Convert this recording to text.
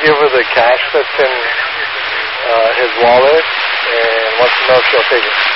give her the cash that's in his wallet and wants to know if she'll take it.